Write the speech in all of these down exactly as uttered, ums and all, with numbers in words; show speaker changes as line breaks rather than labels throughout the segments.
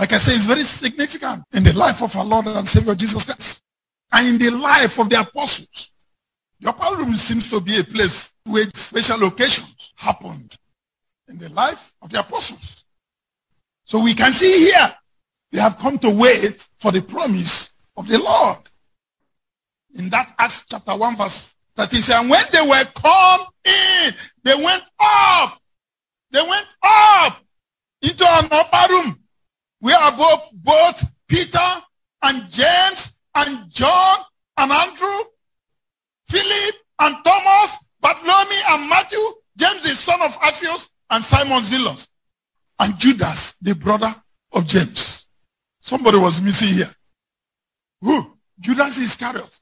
Like I say, it's very significant in the life of our Lord and Savior Jesus Christ and in the life of the apostles. The upper room seems to be a place where special occasions happened in the life of the apostles. So we can see here, they have come to wait for the promise of the Lord. In that Acts chapter one verse thirty, and when they were come in, they went up. They went up into an upper room where both, both Peter and James and John and Andrew, Philip and Thomas, Bartholomew and Matthew, James the son of Alphaeus, and Simon Zealot, and Judas, the brother of James. Somebody was missing here. Who? Judas Iscariot.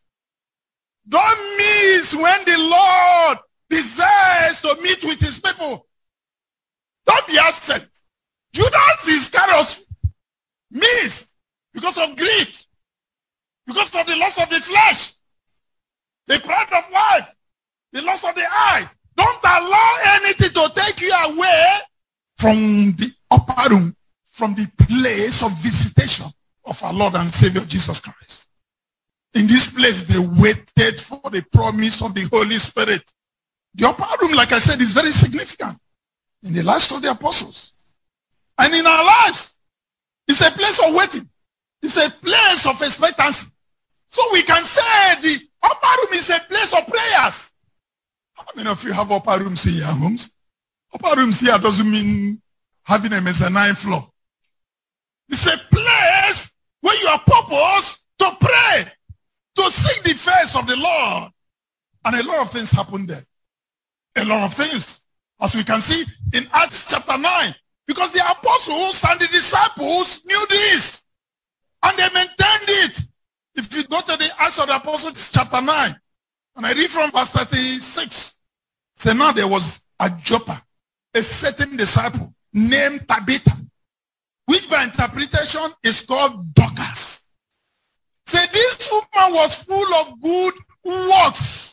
Don't miss when the Lord desires to meet with his people. Don't be absent. Judas Iscariot missed because of greed, because of the loss of the flesh, the pride of life, the loss of the eye. Don't allow anything to take you away from the upper room, from the place of visitation of our Lord and Savior Jesus Christ. In this place, they waited for the promise of the Holy Spirit. The upper room, like I said, is very significant in the lives of the apostles. And in our lives, it's a place of waiting. It's a place of expectancy. So we can say the upper room is a place of prayers. How many of you have upper rooms in your homes? Upper rooms here doesn't mean having a mezzanine floor. It's a place where you are purposed to pray, to seek the face of the Lord. And a lot of things happen there. A lot of things. As we can see in Acts chapter nine. Because the apostles and the disciples knew this. And they maintained it. If you go to the Acts of the Apostles chapter nine. And I read from verse thirty-six. So now there was at Joppa a certain disciple named Tabitha, which by interpretation is called Dorcas. Say this woman was full of good works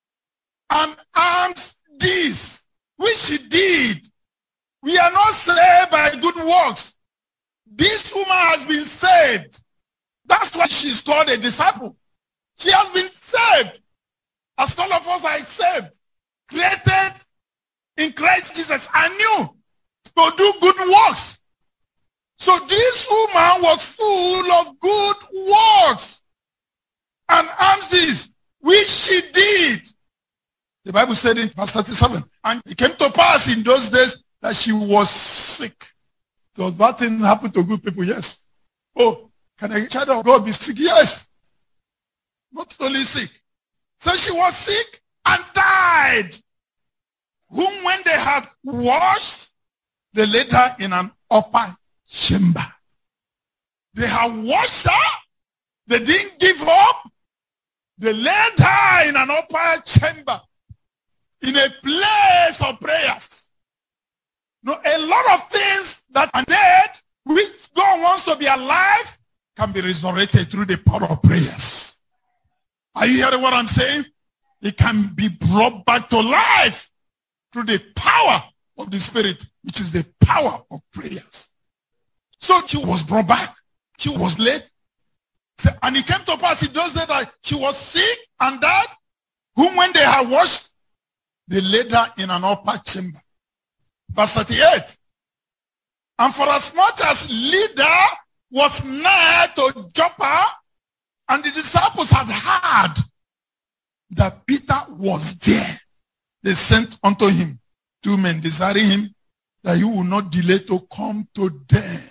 and alms deeds, which she did. We are not saved by good works. This woman has been saved. That's why she's called a disciple. She has been saved. As all of us are saved, created in Christ Jesus, anew to do good works. So this woman was full of good works and alms deeds, which she did. The Bible said in verse thirty-seven, and it came to pass in those days that she was sick. Does bad thing happen to good people? Yes. Oh, can a child of God be sick? Yes. Not only sick. So she was sick and died, whom when they had washed, they laid her in an upper chamber. They had washed her. They didn't give up. They laid her in an upper chamber, in a place of prayers. No, a lot of things that are dead, which God wants to be alive, can be resurrected through the power of prayers. Are you hearing what I'm saying? It can be brought back to life through the power of the Spirit, which is the power of prayers. So she was brought back. She was laid. And it came to pass in those days that she was sick and died, whom when they had washed, they laid her in an upper chamber. Verse thirty-eight. And for as much as Lydda was nigh to Joppa, and the disciples had heard that Peter was there, they sent unto him two men, desiring him that he would not delay to come to them.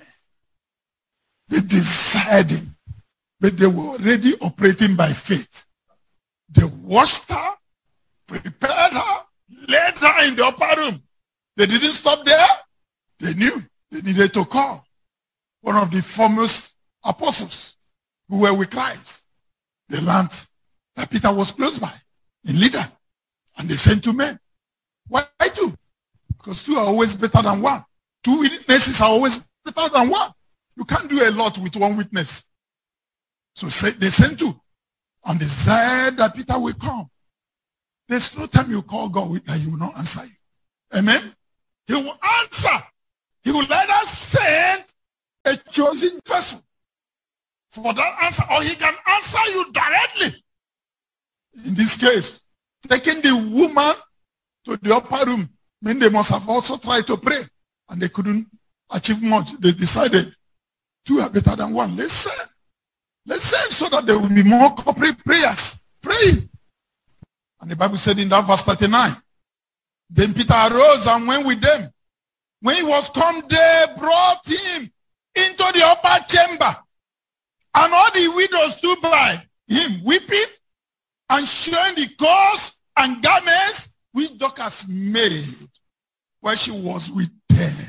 They desired him, but they were already operating by faith. They washed her, prepared her, laid her in the upper room. They didn't stop there. They knew they needed to call one of the foremost apostles who were with Christ. They learned that Peter was close by in Lydda, and they sent two men. Why two? Because two are always better than one. Two witnesses are always better than one. You can't do a lot with one witness. So they sent two, and they said that Peter will come. There's no time you call God that he will not answer you. Amen? He will answer. He will either send a chosen vessel for that answer, or he can answer you directly. In this case, taking the woman to the upper room, mean they must have also tried to pray, and they couldn't achieve much. They decided two are better than one. Let's say, let's say so that there will be more corporate prayers, praying. And the Bible said in that verse thirty-nine, then Peter arose and went with them. When he was come, they brought him into the upper chamber, and all the widows stood by him, weeping and showing the clothes and garments which Dorcas made while she was with them.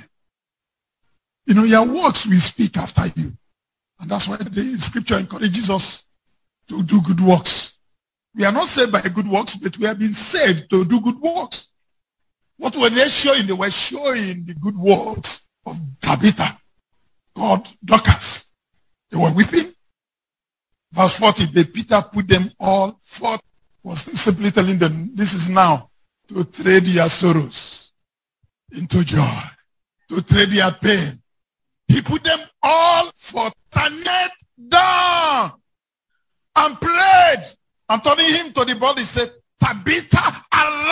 You know, your works will speak after you. And that's why the scripture encourages us to do good works. We are not saved by good works, but we have been saved to do good works. What were they showing? They were showing the good works of Tabitha, called Dorcas. They were weeping. Verse forty, the Peter put them all forth, was simply telling them, this is now to trade your sorrows into joy, to trade your pain. He put them all forth and knelt down and prayed, and turning him to the body said, Tabitha,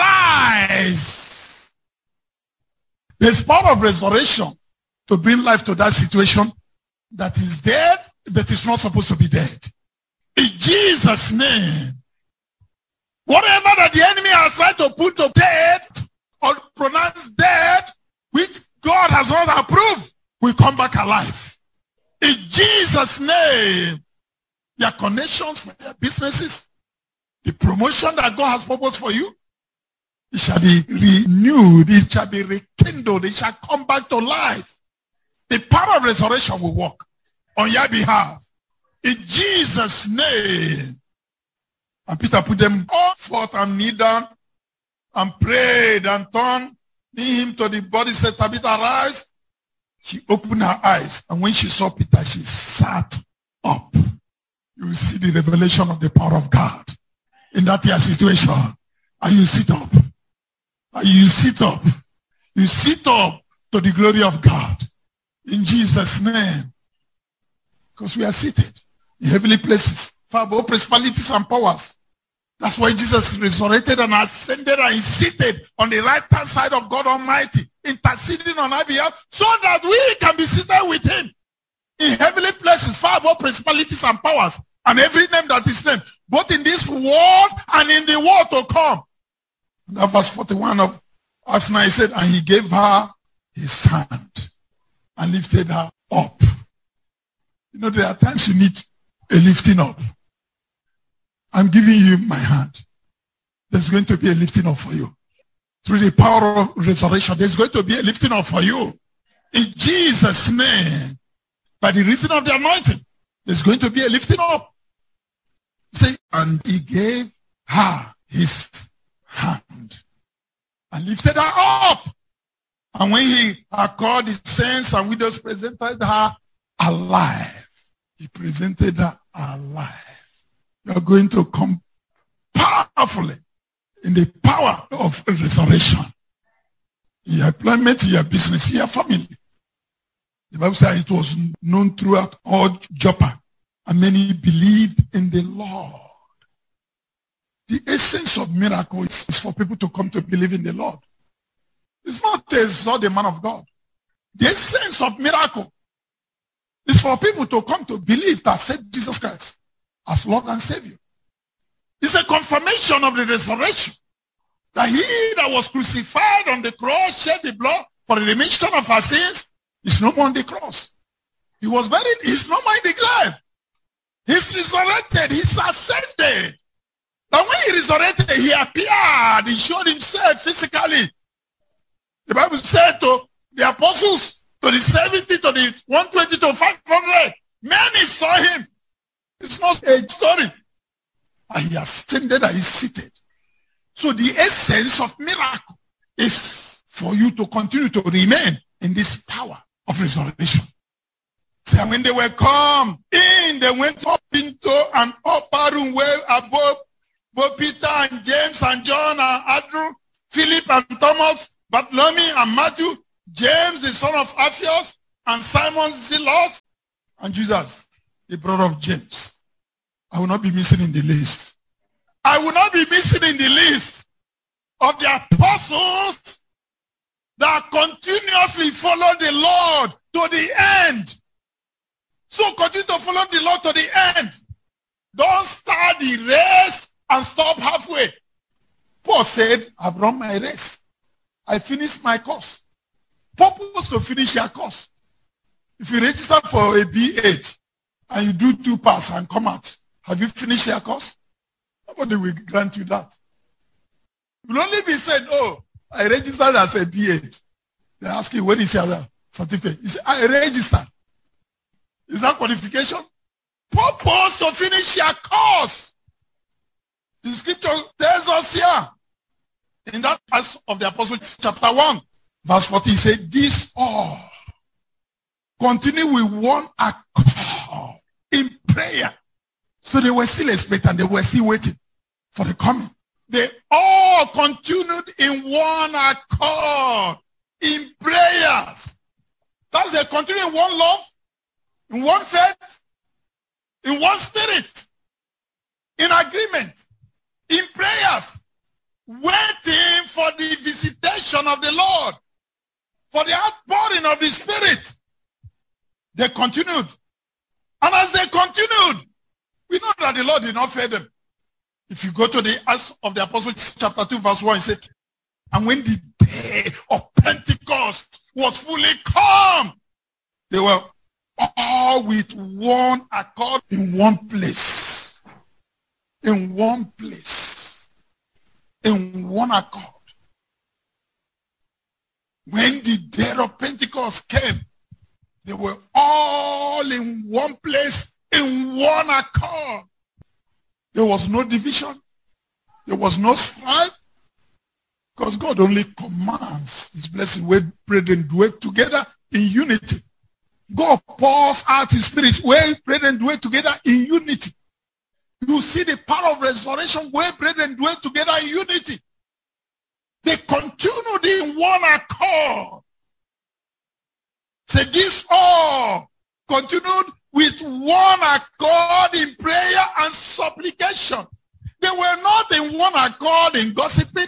arise. There's power of resurrection to bring life to that situation that is dead, but it's not supposed to be dead. In Jesus' name, whatever that the enemy has tried to put to dead or pronounce dead, which God has not approved, will come back alive. In Jesus' name, their connections for their businesses, the promotion that God has proposed for you, it shall be renewed, it shall be rekindled, it shall come back to life. The power of resurrection will work on your behalf. In Jesus' name. And Peter put them all forth and kneeled down and prayed and turned him to the body, said, Tabitha, arise. She opened her eyes, and when she saw Peter, she sat up. You will see the revelation of the power of God in that your situation. And you sit up. And you sit up. You sit up to the glory of God. In Jesus' name. Because we are seated in heavenly places, far above principalities and powers. That's why Jesus resurrected and ascended and is seated on the right hand side of God Almighty, interceding on our behalf, so that we can be seated with him in heavenly places, far above principalities and powers, and every name that is named, both in this world and in the world to come. And that verse forty-one of Acts nine, he said, and he gave her his hand and lifted her up. You know, there are times you need a lifting up. I'm giving you my hand. There's going to be a lifting up for you. Through the power of resurrection, there's going to be a lifting up for you. In Jesus' name, by the reason of the anointing, there's going to be a lifting up. Say, and he gave her his hand and lifted her up. And when he had called his saints and widows, presented her alive. He presented her alive. You are going to come powerfully in the power of resurrection. In your employment, in your business, in your family. The Bible says it was known throughout all Joppa, and many believed in the Lord. The essence of miracle is for people to come to believe in the Lord. It's not to exalt the man of God. The essence of miracle is for people to come to believe to accept Jesus Christ as Lord and Savior. It's a confirmation of the resurrection. That he that was crucified on the cross, shed the blood for the remission of our sins, is no more on the cross. He was buried, he's no more in the grave. He's resurrected, he's ascended. But when he resurrected, he appeared, he showed himself physically. The Bible said to the apostles, to the seventy, to the one twenty, to five hundred, many saw him. It's not a story. And he ascended and he's seated. So the essence of miracle is for you to continue to remain in this power of resurrection. So when they were come in, they went up into an upper room where above both Peter and James and John and Andrew, Philip and Thomas, Bartholomew and Matthew, James the son of Alphaeus, and Simon Zealot, and Judas, the brother of James. I will not be missing in the list. I will not be missing in the list of the apostles that continuously follow the Lord to the end. So continue to follow the Lord to the end. Don't start the race and stop halfway. Paul said, I've run my race. I finished my course. Purpose to finish your course. If you register for a B eight and you do two pass and come out, have you finished your course? Nobody will grant you that. You will only be said, oh, I registered as a B eight. They ask you, when is your certificate? You say, I registered. Is that qualification? Purpose to finish your course. The scripture tells us here, in that verse of the Apostles, chapter one, verse forty, he said, this all continue with one accord in prayer. So they were still expectant. They were still waiting for the coming. They all continued in one accord in prayers. That's they continue in one love, in one faith, in one spirit, in agreement, in prayers, waiting for the visitation of the Lord, for the outpouring of the Spirit. They continued. And as they continued, we know that the Lord did not fail them. If you go to the Acts of the Apostles, chapter two, verse one, it said, and when the day of Pentecost was fully come, they were all with one accord in one place. In one place. In one accord. When the day of Pentecost came, they were all in one place, in one accord. There was no division. There was no strife. Because God only commands his blessing where brethren dwell together in unity. God pours out his spirit where brethren dwell together in unity. You see the power of resurrection where brethren dwell together in unity. They continued in one accord. Say this all continued with one accord in prayer and supplication. They were not in one accord in gossiping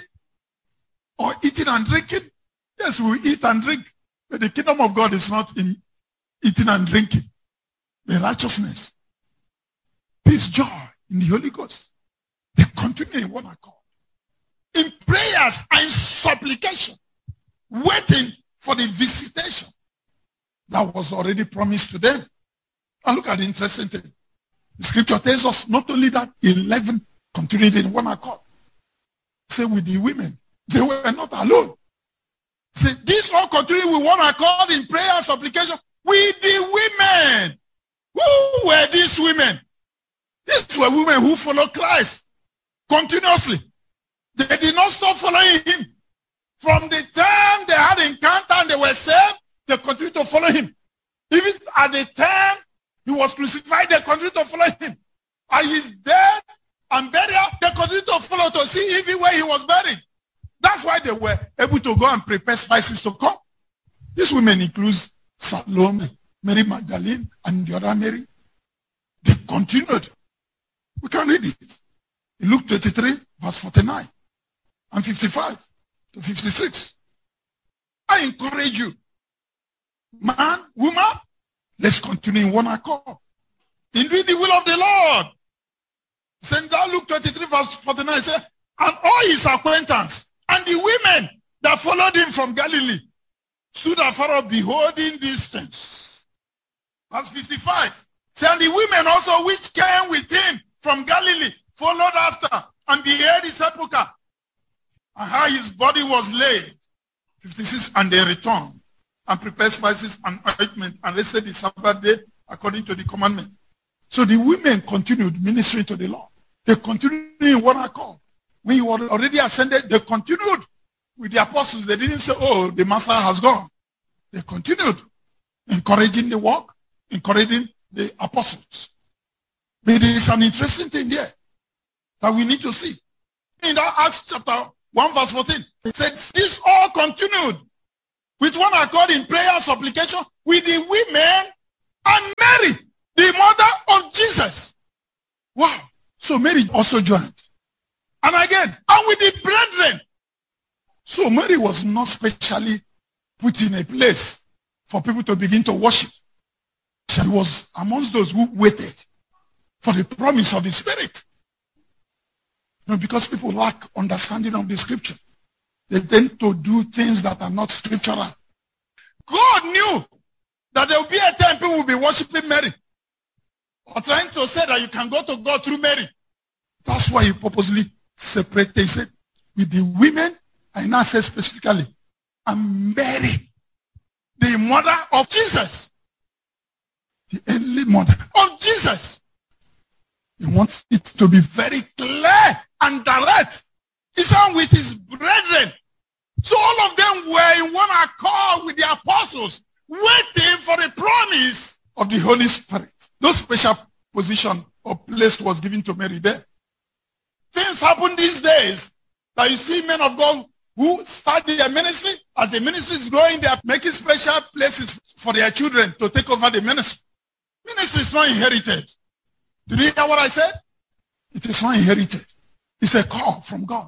or eating and drinking. Yes, we eat and drink. But the kingdom of God is not in eating and drinking. The righteousness, peace, joy in the Holy Ghost. They continue in one accord. In prayers and supplication, waiting for the visitation that was already promised to them. And look at the interesting thing. The scripture tells us not only that eleven continued in one accord. Say with the women, they were not alone. Say this all continued with one accord in prayer and supplication with the women. Who were these women? These were women who followed Christ continuously. They did not stop following him. From the time they had encounter and they were saved, they continued to follow him. Even at the time he was crucified, they continued to follow him. At his death and burial, they continued to follow to see even where he was buried. That's why they were able to go and prepare spices to come. These women include Salome, Mary Magdalene, and the other Mary. They continued. We can read it. In Luke twenty-three, verse forty-nine and fifty-five to fifty-six. I encourage you, man, woman, let's continue in one accord in doing the will of the Lord. Saint Luke twenty-three, verse forty-nine says, and all his acquaintance and the women that followed him from Galilee stood afar off beholding these things. Verse fifty-five. Say, and the women also which came with him from Galilee followed after and beheld his sepulchre and how his body was laid. fifty-six. And they returned and prepared spices and ointment and rested the Sabbath day according to the commandment. So the women continued ministering to the Lord. They continued in one accord. When he was already ascended, they continued with the apostles. They didn't say, oh, the master has gone. They continued encouraging the work, encouraging the apostles. But there is an interesting thing there that we need to see. In that Acts chapter one verse fourteen, it says, this all continued with one accord in prayer and supplication with the women and Mary, the mother of Jesus. Wow. So Mary also joined. And again, and with the brethren. So Mary was not specially put in a place for people to begin to worship. She was amongst those who waited for the promise of the Spirit. You know, because people lack understanding of the scripture. They tend to do things that are not scriptural. God knew that there will be a time people will be worshiping Mary. Or trying to say that you can go to God through Mary. That's why he purposely separated. He said, with the women, I now say specifically, and Mary, the mother of Jesus. The only mother of Jesus. He wants it to be very clear and direct. He said with his brethren. So all of them were in one accord with the apostles, waiting for the promise of the Holy Spirit. No special position or place was given to Mary there. Things happen these days that you see men of God who start their ministry. As the ministry is growing, they are making special places for their children to take over the ministry. Ministry is not inherited. Did you hear what I said? It is not inherited. It's a call from God.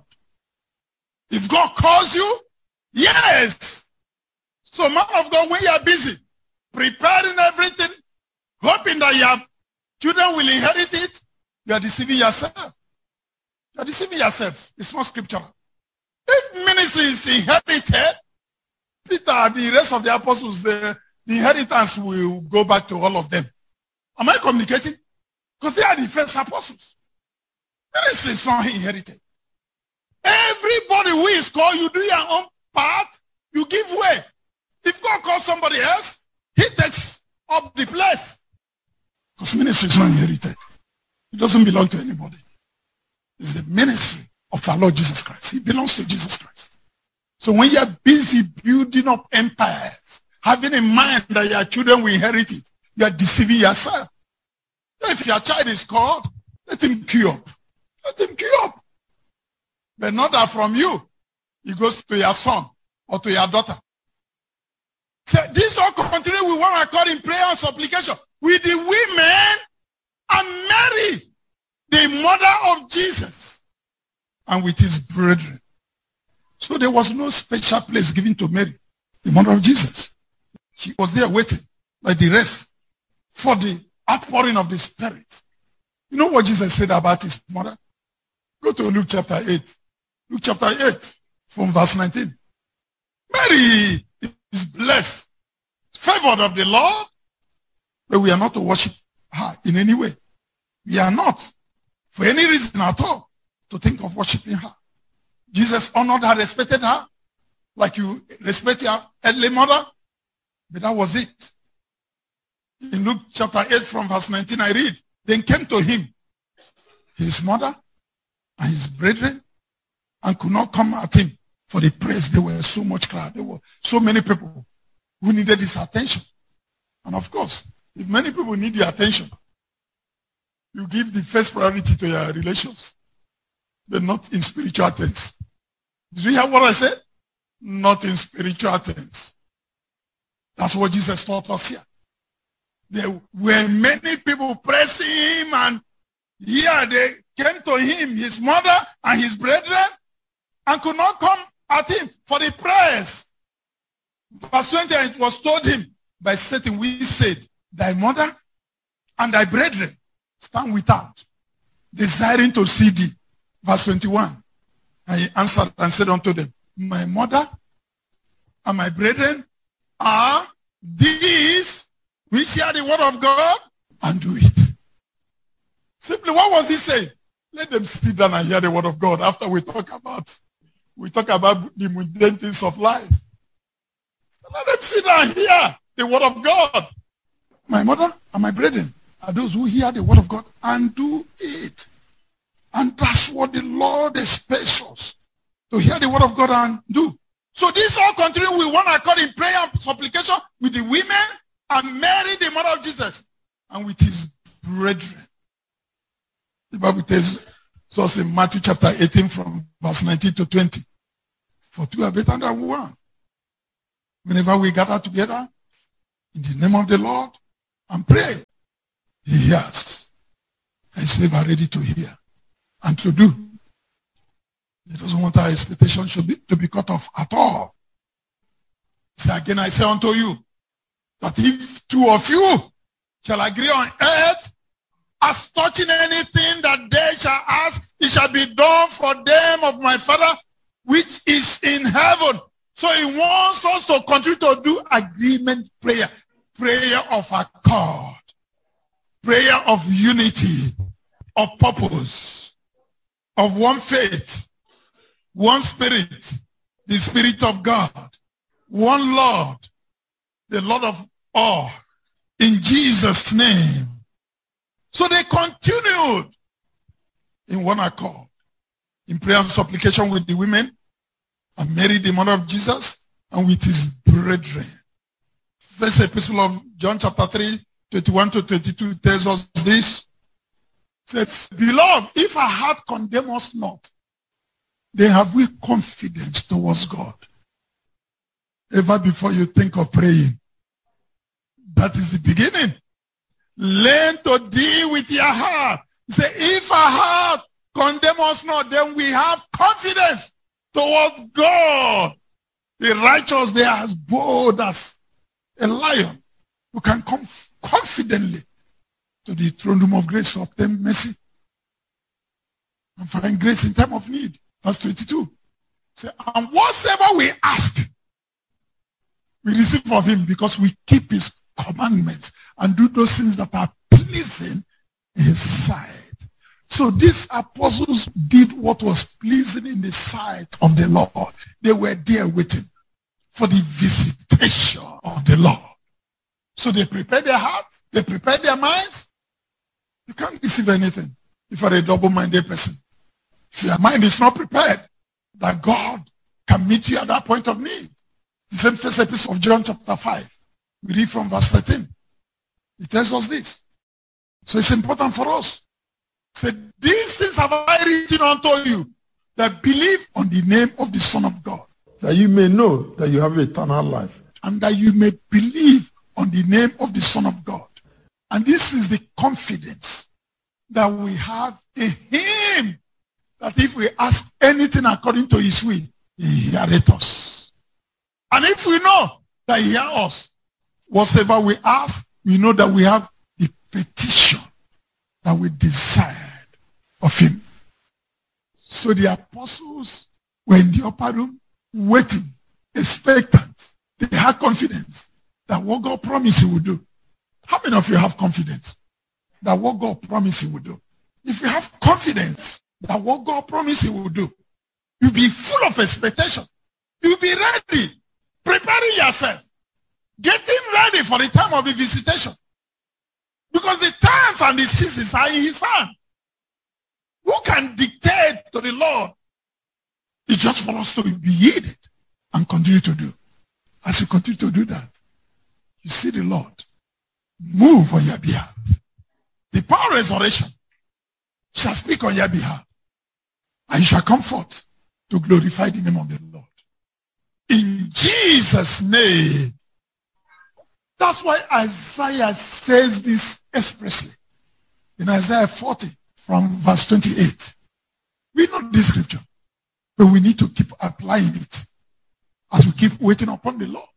If God calls you, yes. So man of God, when you are busy preparing everything, hoping that your children will inherit it, you are deceiving yourself. You are deceiving yourself. It's not scriptural. If ministry is inherited, Peter, the rest of the apostles, the, the inheritance will go back to all of them. Am I communicating? Because they are the first apostles. Ministry is not inherited. Everybody who is called, you do your own part, you give way. If God calls somebody else, he takes up the place. Because ministry is not inherited. It doesn't belong to anybody. It's the ministry of our Lord Jesus Christ. It belongs to Jesus Christ. So when you're busy building up empires, having in mind that your children will inherit it, you're deceiving yourself. If your child is called, let him queue up. Let him queue up. But not that from you, it goes to your son or to your daughter. So this all continue with one accord in prayer and supplication with the women and Mary, the mother of Jesus, and with his brethren. So there was no special place given to Mary, the mother of Jesus. She was there waiting, like the rest, for the outpouring of the Spirit. You know what Jesus said about his mother? Go to Luke chapter eight. Luke chapter eight, from verse nineteen. Mary is blessed, favored of the Lord, but we are not to worship her in any way. We are not, for any reason at all, to think of worshiping her. Jesus honored her, respected her, like you respect your earthly mother, but that was it. In Luke chapter eight, from verse nineteen, I read, then came to him his mother and his brethren, and could not come at him for the praise. There were so much crowd. There were so many people who needed his attention. And of course, if many people need your attention, you give the first priority to your relations, but not in spiritual things. Did you hear what I said? Not in spiritual things. That's what Jesus taught us here. There were many people pressing him, and here they came to him, his mother and his brethren, and could not come at him for the prayers. Verse twenty, it was told him by Satan, we said, thy mother and thy brethren stand without, desiring to see thee. Verse twenty-one, and he answered and said unto them, my mother and my brethren are these which hear the word of God and do it. Simply, what was he saying? Let them sit down and hear the word of God after we talk about we talk about the mundane things of life. So let them sit down and hear the word of God. My mother and my brethren are those who hear the word of God and do it. And that's what the Lord expects us, to hear the word of God and do. So this all continue with one accord in prayer and supplication with the women and Mary, the mother of Jesus, and with his brethren. The Bible tells us in Matthew chapter eighteen, from verse nineteen to twenty. For two are better than one. Whenever we gather together in the name of the Lord and pray, he hears. And he's ever ready to hear and to do. He doesn't want our expectation should be, to be cut off at all. So again, I say unto you, that if two of you shall agree on earth, as touching anything that they shall ask, it shall be done for them of my Father, which is in heaven. So he wants us to continue to do agreement prayer, prayer of accord, prayer of unity, of purpose, of one faith, one spirit, the Spirit of God, one Lord, the Lord of all, in Jesus' name. So they continued in one accord, in prayer and supplication with the women, and Mary, the mother of Jesus, and with his brethren. First epistle of John chapter three, twenty-one to twenty-two tells us this. It says, beloved, if our heart condemn us not, then have we confidence towards God. Ever before you think of praying, that is the beginning. Learn to deal with your heart. Say, if our heart condemn us not, then we have confidence towards God. The righteous, they are as bold as a lion who can come confidently to the throne room of grace to obtain mercy and find grace in time of need. Verse twenty-two. Say, and whatsoever we ask, we receive of him, because we keep his commandments and do those things that are pleasing in his sight. So these apostles did what was pleasing in the sight of the Lord. They were there waiting for the visitation of the Lord. So they prepared their hearts, they prepared their minds. You can't receive anything if you're a double-minded person. If your mind is not prepared, that God can meet you at that point of need. The same first epistle of John chapter five. We read from verse thirteen. It tells us this. So it's important for us. It said, these things have I written unto you that believe on the name of the Son of God, that you may know that you have eternal life, and that you may believe on the name of the Son of God. And this is the confidence that we have in him, that if we ask anything according to his will, he heareth us. And if we know that he hears us, whatever we ask, we know that we have the petition that we desired of him. So the apostles were in the upper room, waiting, expectant. They had confidence that what God promised he would do. How many of you have confidence that what God promised he would do? If you have confidence that what God promised he would do, you'll be full of expectation. You'll be ready, preparing yourself, getting ready for the time of the visitation. Because the times and the seasons are in his hand. Who can dictate to the Lord? It's just for us to be yielded and continue to do. As you continue to do that, you see the Lord move on your behalf. The power of resurrection shall speak on your behalf. And you shall come forth to glorify the name of the Lord. In Jesus' name. That's why Isaiah says this expressly. In Isaiah forty, from verse twenty-eight. We know this scripture, but we need to keep applying it as we keep waiting upon the Lord.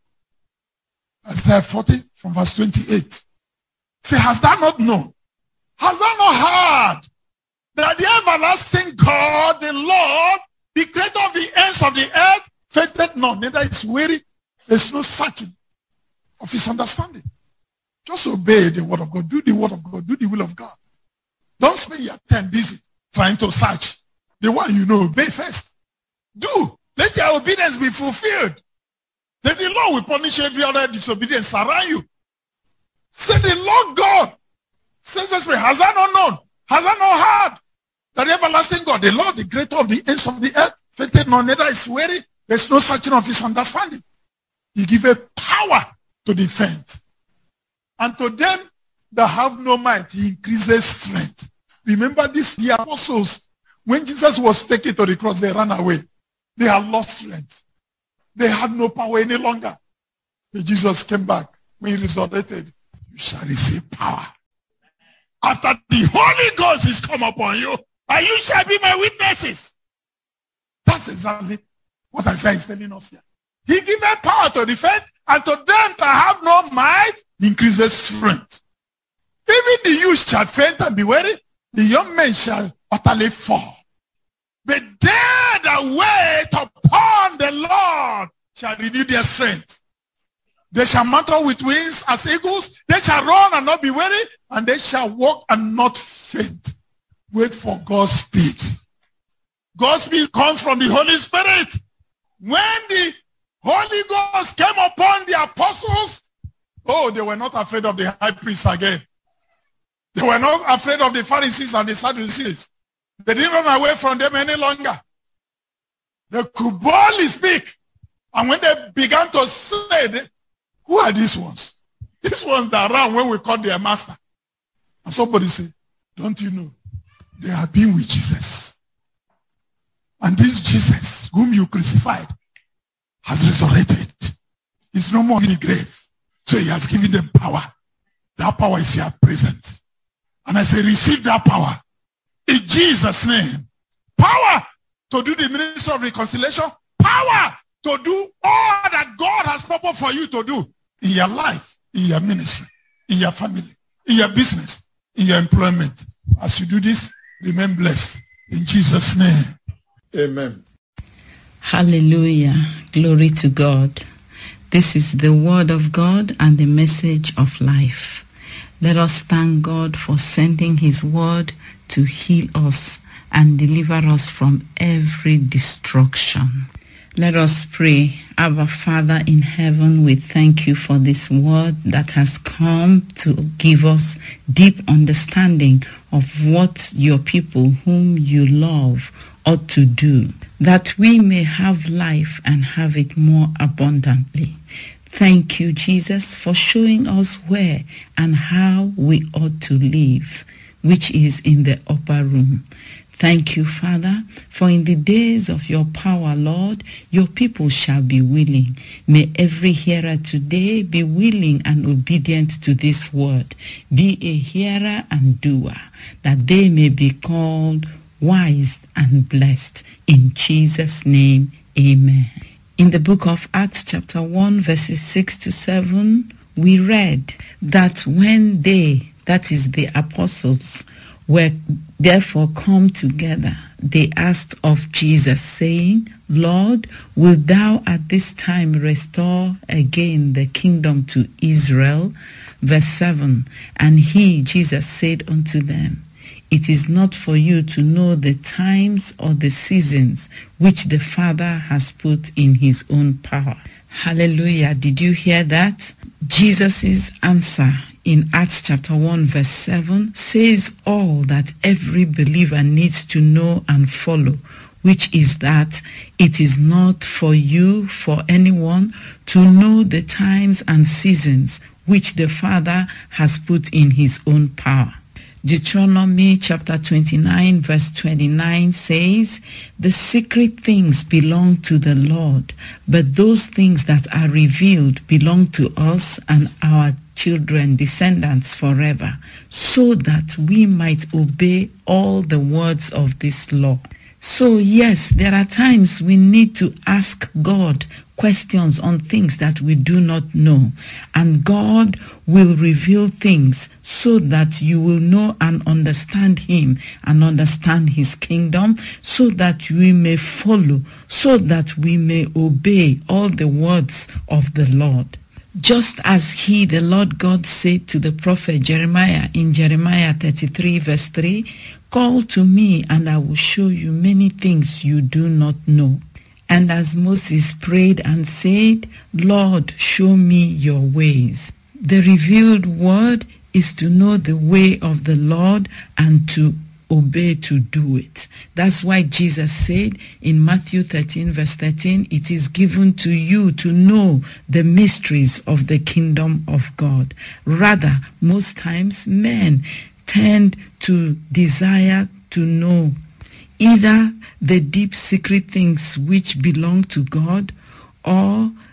Isaiah forty, from verse twenty-eight. Say, has thou not known? Has thou not heard that the everlasting God, the Lord, the creator of the ends of the earth, fainted not, neither is weary, there's no searching of his understanding. Just obey the word of God. Do the word of God. Do the will of God. Don't spend your time busy trying to search. The one you know, obey first. Do. Let your obedience be fulfilled. Then the Lord will punish every other disobedience around you. Say, the Lord God says this way, has that not known? Has that not heard? That the everlasting God, the Lord, the creator of the ends of the earth, fainted not, neither is weary. There's no searching of his understanding. He gave a power to defend. And to them that have no might, he increases strength. Remember this, the apostles, when Jesus was taken to the cross, they ran away. They had lost strength. They had no power any longer. When Jesus came back, when he resurrected, you shall receive power. After the Holy Ghost is come upon you, and you shall be my witnesses. That's exactly what Isaiah is telling us here. He giveth power to defend, and to them that have no might, increases strength. Even the youth shall faint and be weary, the young men shall utterly fall. But they that wait upon the Lord shall renew their strength. They shall mount up with wings as eagles. They shall run and not be weary, and they shall walk and not faint. Wait for God's speed. God's speed comes from the Holy Spirit. When the Holy Ghost came upon the apostles, oh, they were not afraid of the high priest again. They were not afraid of the Pharisees and the Sadducees. They didn't run away from them any longer. They could boldly speak. And when they began to say, they, who are these ones? These ones that ran when we called their master. And somebody said, don't you know? They have been with Jesus. And this Jesus, whom you crucified, has resurrected. He's no more in the grave. So he has given them power. That power is here present. And I say, receive that power. In Jesus' name. Power to do the ministry of reconciliation. Power to do all that God has purpose for you to do in your life, in your ministry, in your family, in your business, in your employment. As you do this, remain blessed. In Jesus' name. Amen.
Hallelujah. Glory to God. This is the word of God and the message of life. Let us thank God for sending his word to heal us and deliver us from every destruction. Let us pray. Our Father in heaven, we thank you for this word that has come to give us deep understanding of what your people whom you love ought to do, that we may have life and have it more abundantly. Thank you, Jesus, for showing us where and how we ought to live, which is in the upper room. Thank you, Father, for in the days of your power, Lord, your people shall be willing. May every hearer today be willing and obedient to this word. Be a hearer and doer, that they may be called wise and blessed. In Jesus' name, amen. In the book of Acts chapter one, verses six to seven, we read that when they, that is the apostles, were therefore come together, they asked of Jesus, saying, Lord, wilt thou at this time restore again the kingdom to Israel? Verse seven, and he, Jesus, said unto them, it is not for you to know the times or the seasons which the Father has put in his own power. Hallelujah. Did you hear that? Jesus' answer in Acts chapter one verse seven says all that every believer needs to know and follow, which is that it is not for you, for anyone, to know the times and seasons which the Father has put in his own power. Deuteronomy chapter twenty-nine verse twenty-nine says, the secret things belong to the Lord, but those things that are revealed belong to us and our children, descendants forever, so that we might obey all the words of this law. So yes, there are times we need to ask God questions on things that we do not know, and God will reveal things so that you will know and understand him and understand his kingdom, so that we may follow, so that we may obey all the words of the Lord. Just as he, the Lord God, said to the prophet Jeremiah in Jeremiah thirty-three verse three, call to me and I will show you many things you do not know. And as Moses prayed and said, Lord, show me your ways. The revealed word is to know the way of the Lord and to obey to do it. That's why Jesus said in Matthew thirteen verse thirteen, it is given to you to know the mysteries of the kingdom of God. Rather, most times men tend to desire to know either the deep secret things which belong to God or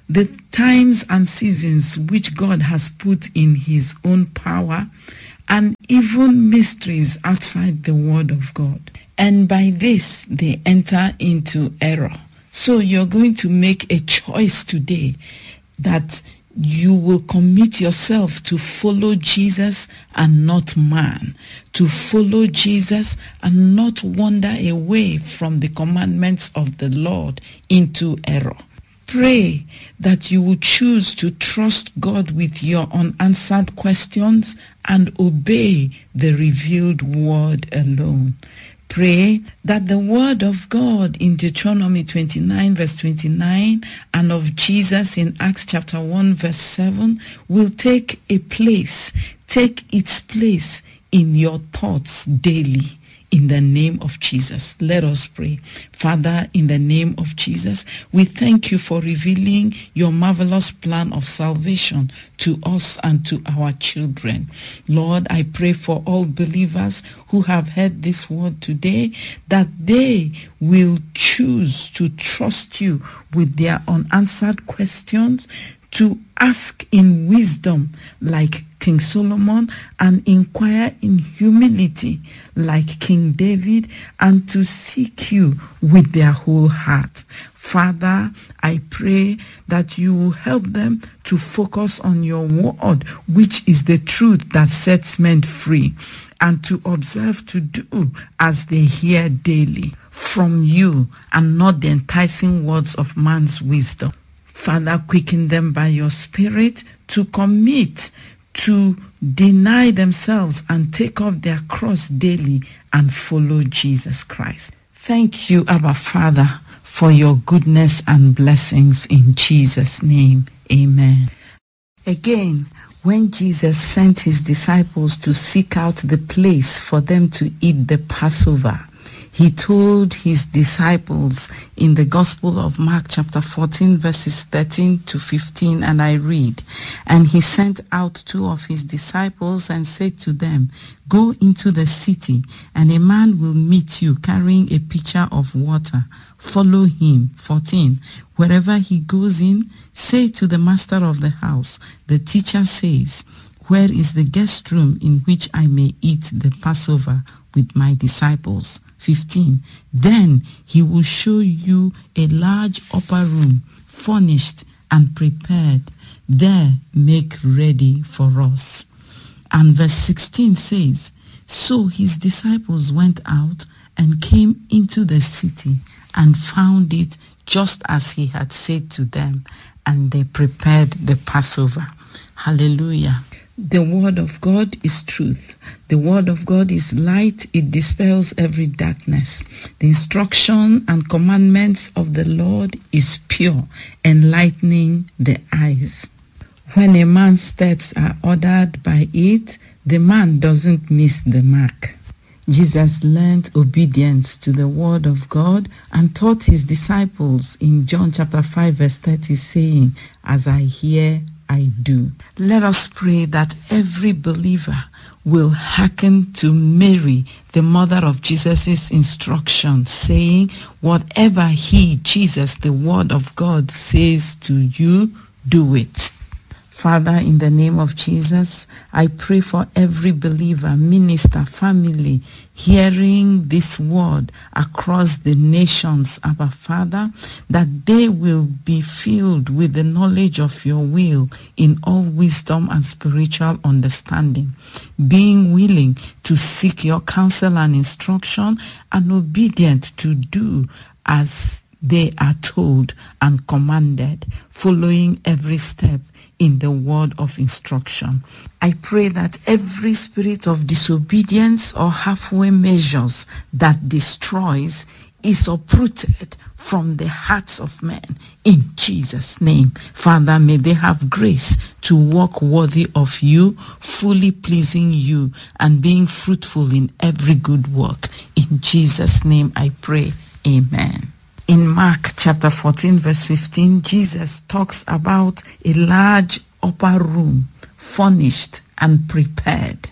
the times and seasons which God has put in his own power, and even mysteries outside the word of God. And by this, they enter into error. So you're going to make a choice today that you will commit yourself to follow Jesus and not man, to follow Jesus and not wander away from the commandments of the Lord into error. Pray that you will choose to trust God with your unanswered questions and obey the revealed word alone. Pray that the word of God in Deuteronomy twenty-nine verse twenty-nine and of Jesus in Acts chapter one verse seven will take a place, take its place in your thoughts daily. In the name of Jesus, let us pray. Father, in the name of Jesus, we thank you for revealing your marvelous plan of salvation to us and to our children. Lord, I pray for all believers who have heard this word today, that they will choose to trust you with their unanswered questions, to ask in wisdom like King Solomon, and inquire in humility like King David, and to seek you with their whole heart. Father, I pray that you will help them to focus on your word, which is the truth that sets men free, and to observe to do as they hear daily from you, and not the enticing words of man's wisdom. Father, quicken them by your Spirit to commit, to deny themselves and take up their cross daily and follow Jesus Christ. Thank you, Abba Father, for your goodness and blessings in Jesus' name. Amen. Again, when Jesus sent his disciples to seek out the place for them to eat the Passover, he told his disciples in the Gospel of Mark chapter fourteen verses thirteen to fifteen, and I read, "And he sent out two of his disciples and said to them, 'Go into the city, and a man will meet you carrying a pitcher of water. Follow him.' fourteen. Wherever he goes in, say to the master of the house, 'The teacher says, where is the guest room in which I may eat the Passover with my disciples?' fifteen. Then he will show you a large upper room, furnished and prepared. There make ready for us." And verse sixteen says, "So his disciples went out and came into the city and found it just as he had said to them, and they prepared the Passover." Hallelujah. The word of God is truth. The word of God is light. It dispels every darkness. The instruction and commandments of the Lord is pure, enlightening the eyes. When a man's steps are ordered by it, the man doesn't miss the mark. Jesus learned obedience to the word of God and taught his disciples in John chapter five verse thirty, saying, "As I hear, I do." Let us pray that every believer will hearken to Mary, the mother of Jesus' instruction, saying, "Whatever he, Jesus, the word of God, says to you, do it." Father, in the name of Jesus, I pray for every believer, minister, family, hearing this word across the nations, Abba Father, that they will be filled with the knowledge of your will in all wisdom and spiritual understanding, being willing to seek your counsel and instruction, and obedient to do as they are told and commanded, following every step in the word of instruction. I pray that every spirit of disobedience or halfway measures that destroys is uprooted from the hearts of men in Jesus' name. Father, may they have grace to walk worthy of you, fully pleasing you, and being fruitful in every good work. In Jesus' name I pray. Amen. In Mark chapter fourteen verse fifteen, Jesus talks about a large upper room, furnished and prepared.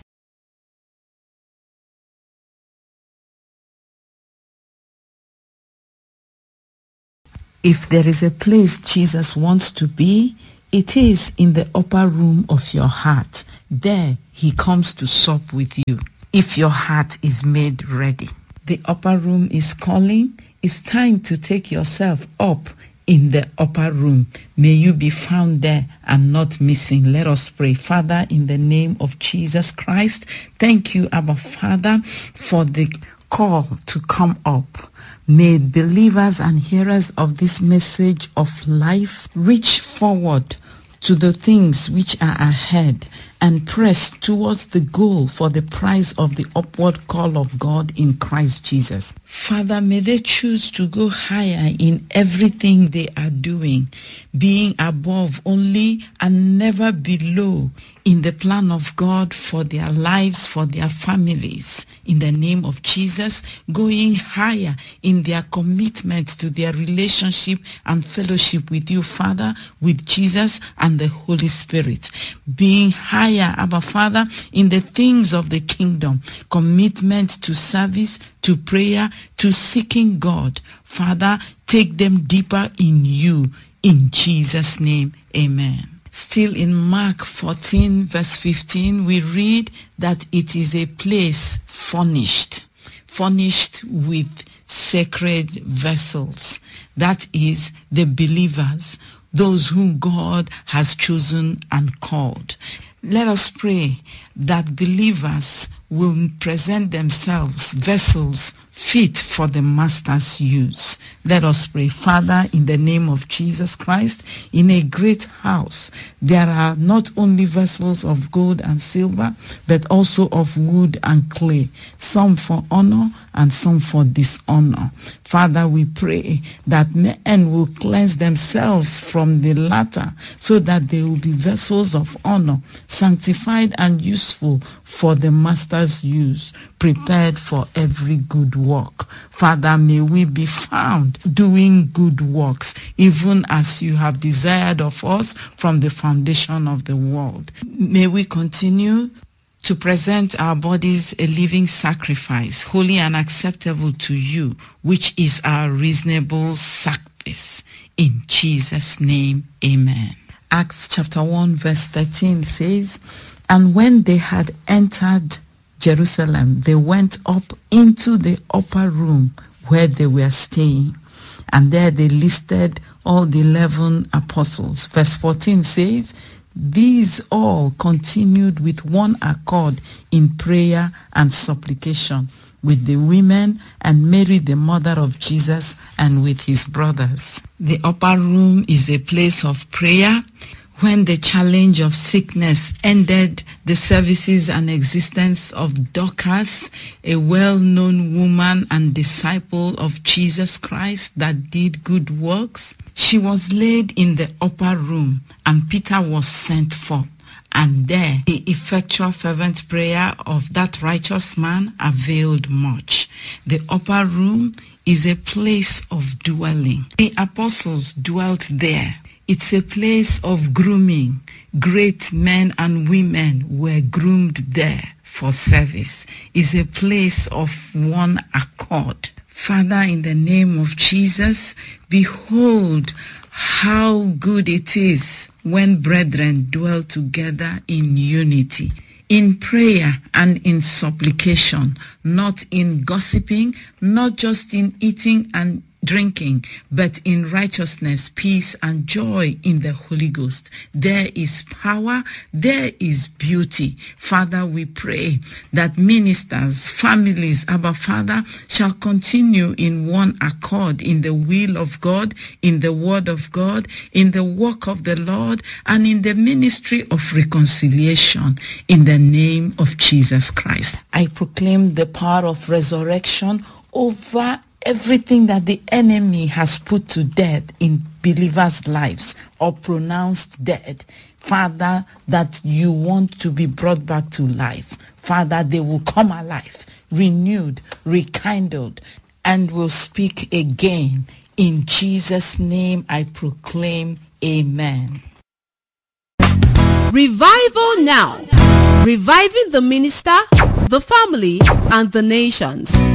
If there is a place Jesus wants to be, it is in the upper room of your heart. There he comes to sup with you, if your heart is made ready. The upper room is calling. It's time to take yourself up in the upper room. May you be found there and not missing. Let us pray. Father, in the name of Jesus Christ, thank you, Abba Father, for the call to come up. May believers and hearers of this message of life reach forward to the things which are ahead and press towards the goal for the prize of the upward call of God in Christ Jesus. Father, may they choose to go higher in everything they are doing, being above only and never below in the plan of God for their lives, for their families. In the name of Jesus, going higher in their commitment to their relationship and fellowship with you, Father, with Jesus and the Holy Spirit. Being higher, Abba Father, in the things of the kingdom, commitment to service, to prayer, to seeking God. Father, take them deeper in you. In Jesus' name, amen. Still in Mark fourteen, verse fifteen, we read that it is a place furnished, furnished with sacred vessels. That is the believers, those whom God has chosen and called. Let us pray that believers will present themselves vessels fit for the Master's use. Let us pray. Father, in the name of Jesus Christ, in a great house, there are not only vessels of gold and silver, but also of wood and clay, some for honor and some for dishonor. Father, we pray that men will cleanse themselves from the latter, so that they will be vessels of honor, sanctified and useful for the Master's use, prepared for every good work. Father, may we be found doing good works, even as you have desired of us from the foundation of the world. May we continue to present our bodies a living sacrifice, holy and acceptable to you, which is our reasonable service. In Jesus' name, amen. Acts chapter one, verse thirteen says, "And when they had entered Jerusalem, they went up into the upper room where they were staying. And there they listed all the eleven apostles." Verse fourteen says, "These all continued with one accord in prayer and supplication with the women and Mary, the mother of Jesus, and with his brothers." The upper room is a place of prayer. When the challenge of sickness ended the services and existence of Dorcas, a well-known woman and disciple of Jesus Christ that did good works, she was laid in the upper room, and Peter was sent for. And there the effectual fervent prayer of that righteous man availed much. The upper room is a place of dwelling. The apostles dwelt there. It's a place of grooming. Great men and women were groomed there for service. It's a place of one accord. Father, in the name of Jesus, behold how good it is when brethren dwell together in unity, in prayer and in supplication, not in gossiping, not just in eating and drinking, but in righteousness, peace, and joy in the Holy Ghost. There is power, there is beauty. Father, we pray that ministers, families, Abba Father, shall continue in one accord in the will of God, in the word of God, in the work of the Lord, and in the ministry of reconciliation, in the name of Jesus Christ. I proclaim the power of resurrection over everything that the enemy has put to death in believers' lives or pronounced dead. Father, that you want to be brought back to life. Father, they will come alive, renewed, rekindled, and will speak again. In Jesus' name I proclaim, amen.
Revival now. Reviving the minister, the family, and the nations.